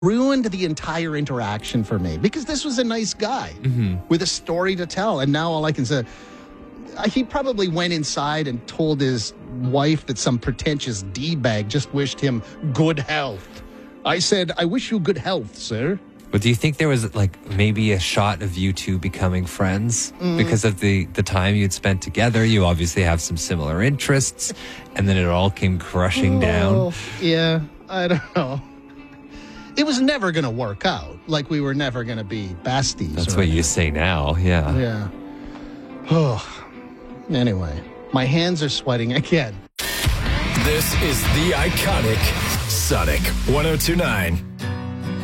ruined the entire interaction for me because this was a nice guy with a story to tell. And now all I can say, he probably went inside and told his wife that some pretentious D-bag just wished him good health. I said, I wish you good health, sir. But do you think there was like maybe a shot of you two becoming friends because of the time you'd spent together? You obviously have some similar interests, and then it all came crushing down. Yeah, I don't know. It was never going to work out. Like we were never going to be besties. That's what you say now, yeah. Yeah. Oh. Anyway, my hands are sweating again. This is the iconic Sonic 102.9.